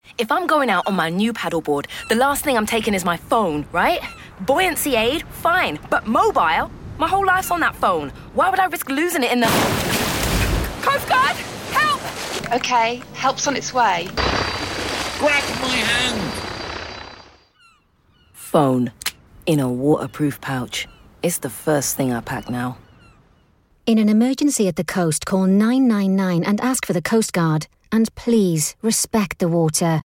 If I'm going out on my new paddleboard, the last thing I'm taking is my phone, right? Buoyancy aid, fine. But mobile? My whole life's on that phone. Why would I risk losing it in the... Coast Guard! Help! OK, help's on its way. Grab my hand! Phone. In a waterproof pouch. It's the first thing I pack now. In an emergency at the coast, call 999 and ask for the Coast Guard. And please, respect the water.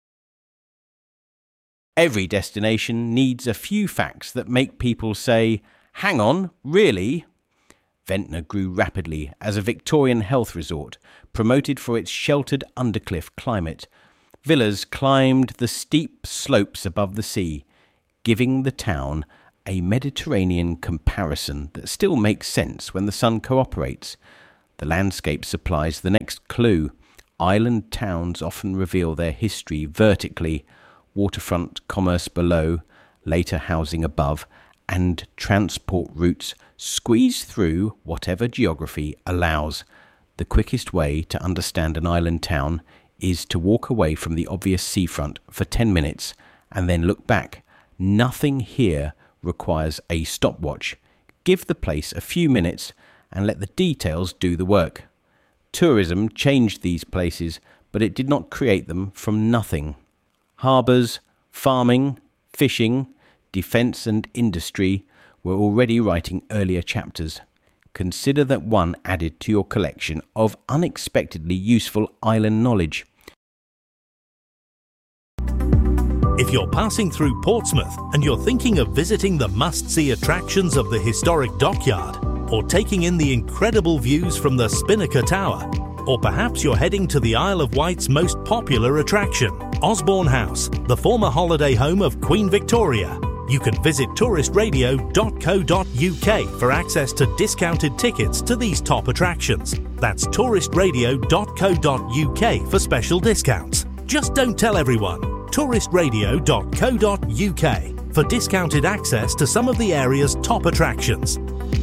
Every destination needs a few facts that make people say, hang on, really? Ventnor grew rapidly as a Victorian health resort, promoted for its sheltered undercliff climate. Villas climbed the steep slopes above the sea, giving the town a Mediterranean comparison that still makes sense when the sun cooperates. The landscape supplies the next clue. Island towns often reveal their history vertically, waterfront commerce below, later housing above, and transport routes squeeze through whatever geography allows. The quickest way to understand an island town is to walk away from the obvious seafront for 10 minutes and then look back. Nothing here requires a stopwatch. Give the place a few minutes and let the details do the work. Tourism changed these places, but it did not create them from nothing. Harbours, farming, fishing, defence and industry were already writing earlier chapters. Consider that one added to your collection of unexpectedly useful island knowledge. If you're passing through Portsmouth and you're thinking of visiting the must-see attractions of the historic dockyard, or taking in the incredible views from the Spinnaker Tower, or perhaps you're heading to the Isle of Wight's most popular attraction, Osborne House, the former holiday home of Queen Victoria, you can visit touristradio.co.uk for access to discounted tickets to these top attractions. That's touristradio.co.uk for special discounts. Just don't tell everyone. touristradio.co.uk for discounted access to some of the area's top attractions.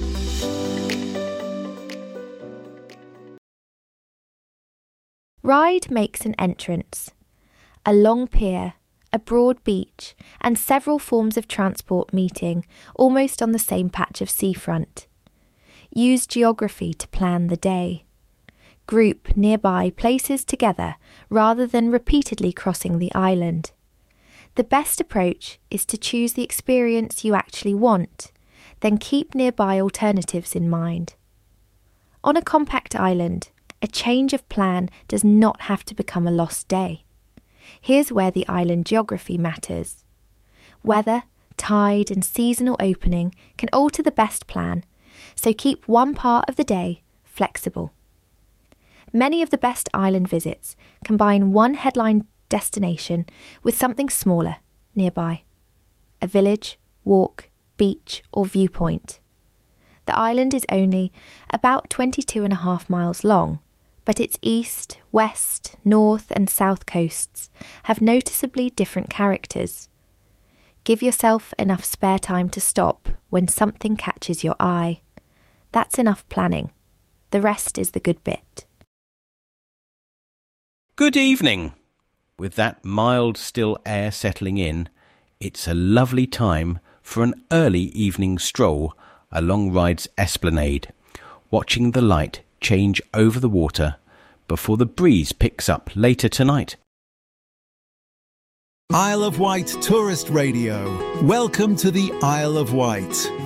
Ryde makes an entrance. A long pier, a broad beach, and several forms of transport meeting almost on the same patch of seafront. Use geography to plan the day. Group nearby places together rather than repeatedly crossing the island. The best approach is to choose the experience you actually want, then keep nearby alternatives in mind. On a compact island, a change of plan does not have to become a lost day. Here's where the island geography matters. Weather, tide and seasonal opening can alter the best plan, so keep one part of the day flexible. Many of the best island visits combine one headline destination with something smaller nearby. A village, walk, beach or viewpoint. The island is only about 22.5 miles long, but its east, west, north and south coasts have noticeably different characters. Give yourself enough spare time to stop when something catches your eye. That's enough planning. The rest is the good bit. Good evening. With that mild, still air settling in, it's a lovely time for an early evening stroll along Ryde's esplanade, watching the light change over the water before the breeze picks up later tonight. Isle of Wight Tourist Radio. Welcome to the Isle of Wight.